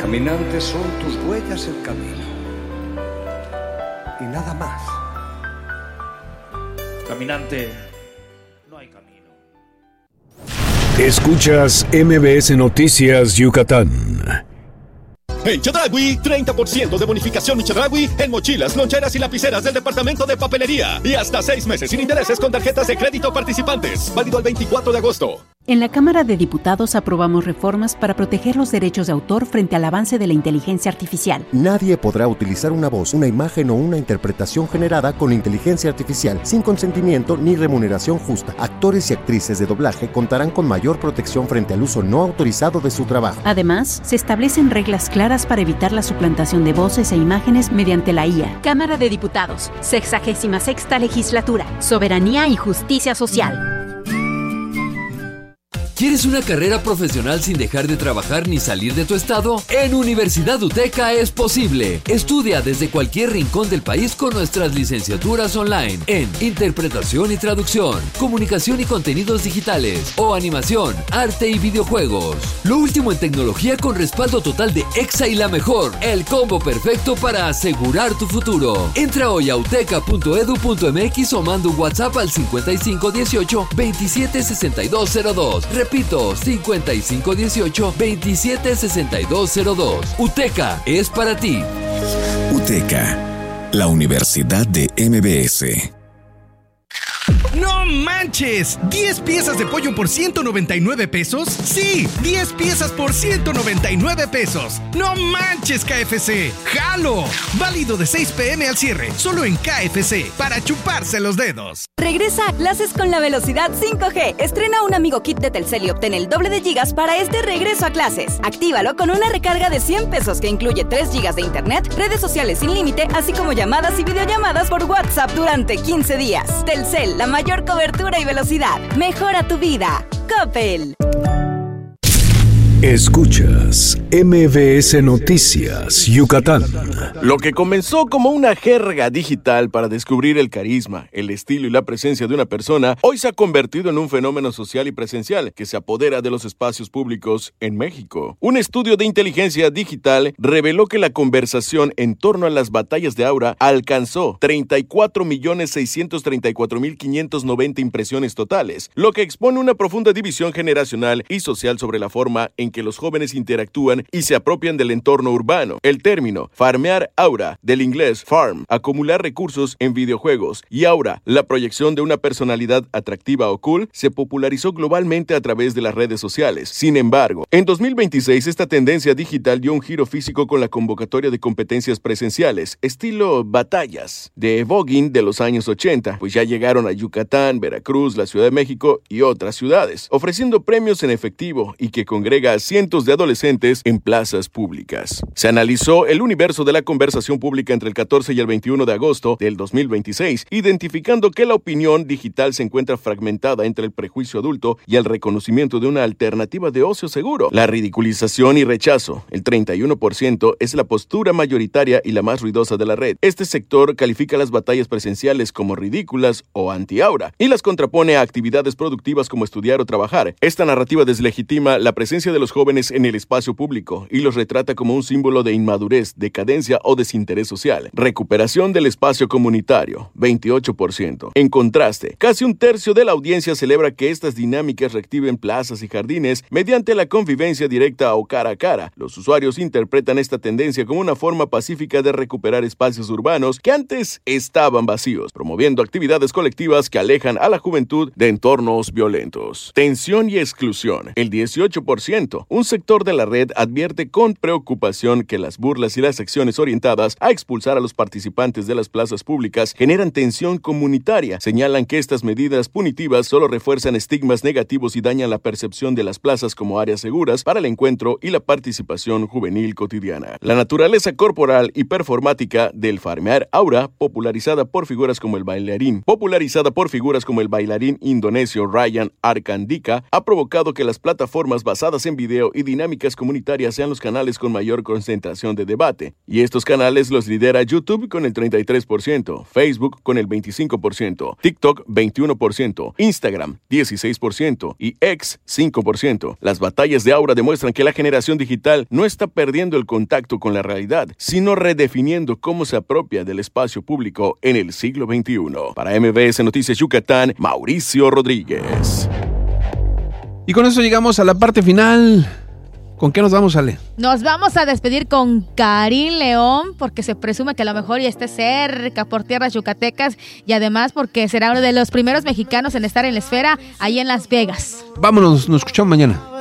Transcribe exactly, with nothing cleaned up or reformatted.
Caminantes son tus huellas el camino. Y nada más. Caminante, no hay camino. Escuchas M B S Noticias Yucatán. En Chedraui, treinta por ciento de bonificación Chedraui en mochilas, loncheras y lapiceras del departamento de papelería. Y hasta seis meses sin intereses con tarjetas de crédito participantes. Válido el veinticuatro de agosto. En la Cámara de Diputados aprobamos reformas para proteger los derechos de autor frente al avance de la inteligencia artificial. Nadie podrá utilizar una voz, una imagen o una interpretación generada con inteligencia artificial sin consentimiento ni remuneración justa. Actores y actrices de doblaje contarán con mayor protección frente al uso no autorizado de su trabajo. Además, se establecen reglas claras para evitar la suplantación de voces e imágenes mediante la I A. Cámara de Diputados, sexagésima sexta legislatura, soberanía y justicia social. ¿Quieres una carrera profesional sin dejar de trabajar ni salir de tu estado? En Universidad UTECA es posible. Estudia desde cualquier rincón del país con nuestras licenciaturas online en Interpretación y Traducción, Comunicación y Contenidos Digitales o Animación, Arte y Videojuegos. Lo último en tecnología con respaldo total de EXA y la mejor. El combo perfecto para asegurar tu futuro. Entra hoy a uteca punto edu punto m x o manda un WhatsApp al cincuenta y cinco dieciocho veintisiete sesenta y dos cero dos. Repito, cincuenta y cinco dieciocho veintisiete sesenta y dos cero dos. UTECA es para ti. UTECA, la Universidad de M B S. ¡No manches! ¿diez piezas de pollo por ciento noventa y nueve pesos? ¡Sí! ¡diez piezas por ciento noventa y nueve pesos! ¡No manches, K F C! ¡Jalo! Válido de seis p m al cierre, solo en K F C, para chuparse los dedos. Regresa a clases con la velocidad cinco G. Estrena un amigo kit de Telcel y obtén el doble de gigas para este regreso a clases. Actívalo con una recarga de cien pesos que incluye tres gigas de internet, redes sociales sin límite, así como llamadas y videollamadas por WhatsApp durante quince días. Telcel, la mayor cobertura y velocidad. Mejora tu vida. Coppel. Escuchas M B S Noticias Yucatán. Lo que comenzó como una jerga digital para descubrir el carisma, el estilo y la presencia de una persona, hoy se ha convertido en un fenómeno social y presencial que se apodera de los espacios públicos en México. Un estudio de inteligencia digital reveló que la conversación en torno a las batallas de Aura alcanzó treinta y cuatro millones seiscientos treinta y cuatro mil quinientas noventa impresiones totales, lo que expone una profunda división generacional y social sobre la forma en que los jóvenes interactúan y se apropian del entorno urbano. El término farmear aura, del inglés farm, acumular recursos en videojuegos, y aura, la proyección de una personalidad atractiva o cool, se popularizó globalmente a través de las redes sociales. Sin embargo, en dos mil veintiséis esta tendencia digital dio un giro físico con la convocatoria de competencias presenciales, estilo batallas, de voguing de los años ochenta, pues ya llegaron a Yucatán, Veracruz, la Ciudad de México y otras ciudades, ofreciendo premios en efectivo y que congrega a cientos de adolescentes en plazas públicas. Se analizó el universo de la conversación pública entre el catorce y el veintiuno de agosto del dos mil veintiséis, identificando que la opinión digital se encuentra fragmentada entre el prejuicio adulto y el reconocimiento de una alternativa de ocio seguro. La ridiculización y rechazo, el treinta y uno por ciento, es la postura mayoritaria y la más ruidosa de la red. Este sector califica las batallas presenciales como ridículas o anti-aura y las contrapone a actividades productivas como estudiar o trabajar. Esta narrativa deslegitima la presencia de los jóvenes en el espacio público y los retrata como un símbolo de inmadurez, decadencia o desinterés social. Recuperación del espacio comunitario, veintiocho por ciento. En contraste, casi un tercio de la audiencia celebra que estas dinámicas reactiven plazas y jardines mediante la convivencia directa o cara a cara. Los usuarios interpretan esta tendencia como una forma pacífica de recuperar espacios urbanos que antes estaban vacíos, promoviendo actividades colectivas que alejan a la juventud de entornos violentos. Tensión y exclusión, el dieciocho por ciento. Un sector de la red advierte con preocupación que las burlas y las acciones orientadas a expulsar a los participantes de las plazas públicas generan tensión comunitaria. Señalan que estas medidas punitivas solo refuerzan estigmas negativos y dañan la percepción de las plazas como áreas seguras para el encuentro y la participación juvenil cotidiana. La naturaleza corporal y performática del farmear aura, popularizada por figuras como el bailarín, popularizada por figuras como el bailarín indonesio Ryan Arkandika, ha provocado que las plataformas basadas en video y dinámicas comunitarias sean los canales con mayor concentración de debate. Y estos canales los lidera YouTube con el treinta y tres por ciento, Facebook con el veinticinco por ciento, TikTok veintiuno por ciento, Instagram dieciséis por ciento y X cinco por ciento. Las batallas de aura demuestran que la generación digital no está perdiendo el contacto con la realidad, sino redefiniendo cómo se apropia del espacio público en el siglo veintiuno. Para M B S Noticias Yucatán, Mauricio Rodríguez. Y con eso llegamos a la parte final. ¿Con qué nos vamos, Ale? Nos vamos a despedir con Karim León, porque se presume que a lo mejor ya esté cerca por tierras yucatecas y además porque será uno de los primeros mexicanos en estar en la esfera ahí en Las Vegas. Vámonos, nos escuchamos mañana.